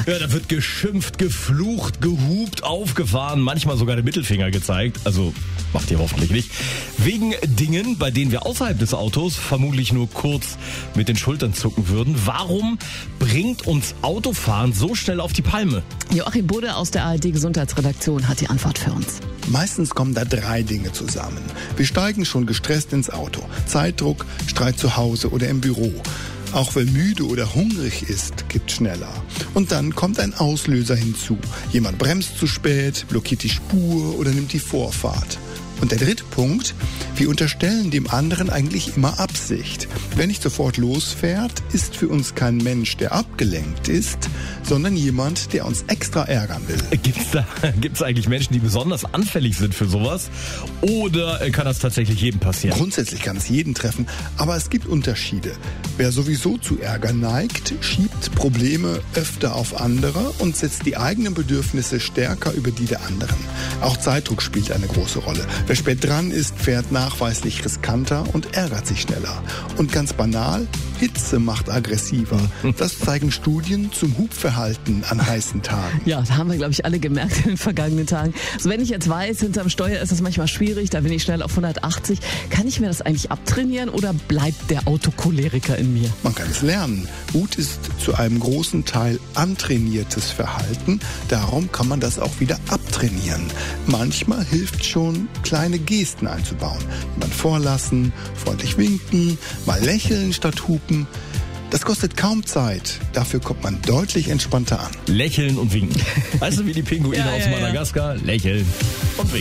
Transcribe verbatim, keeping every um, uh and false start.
gesagt. Ja, da wird geschimpft, geflucht, gehupt, aufgefahren, manchmal sogar der Mittelfinger gezeigt. Also macht ihr hoffentlich nicht. Wegen Dingen, bei denen wir außerhalb des Autos vermutlich nur kurz mit den Schultern zucken würden. Warum bringt uns Autofahren so schnell auf die Palme? Joachim Budde aus der A R D-Gesundheitsredaktion hat die Antwort für uns. Meistens kommen da drei Dinge zusammen. Wir steigen schon gestresst ins Auto. Zeitdruck, Streit zu Hause oder im Büro. Auch wer müde oder hungrig ist, kippt schneller. Und dann kommt ein Auslöser hinzu. Jemand bremst zu spät, blockiert die Spur oder nimmt die Vorfahrt. Und der dritte Punkt, wir unterstellen dem anderen eigentlich immer Absicht. Wer nicht sofort losfährt, ist für uns kein Mensch, der abgelenkt ist, sondern jemand, der uns extra ärgern will. Gibt's da, gibt's eigentlich Menschen, die besonders anfällig sind für sowas? Oder kann das tatsächlich jedem passieren? Grundsätzlich kann es jeden treffen, aber es gibt Unterschiede. Wer sowieso zu Ärger neigt, schiebt Probleme öfter auf andere und setzt die eigenen Bedürfnisse stärker über die der anderen. Auch Zeitdruck spielt eine große Rolle. Wer spät dran ist, fährt nachweislich riskanter und ärgert sich schneller. Und ganz banal, Hitze macht aggressiver. Das zeigen Studien zum Hubverhalten an heißen Tagen. Ja, da haben wir, glaube ich, alle gemerkt in den vergangenen Tagen. Also wenn ich jetzt weiß, hinterm Steuer ist das manchmal schwierig, da bin ich schnell auf hundertachtzig. Kann ich mir das eigentlich abtrainieren oder bleibt der Autocholeriker in mir? Man kann es lernen. Wut ist zu einem großen Teil antrainiertes Verhalten. Darum kann man das auch wieder abtrainieren. Manchmal hilft schon, kleine Gesten einzubauen. Jemand vorlassen, freundlich winken, mal lächeln statt hupen. Das kostet kaum Zeit. Dafür kommt man deutlich entspannter an. Lächeln und winken. Weißt du, wie die Pinguine Ja, aus ja, ja. Madagaskar? Lächeln und winken.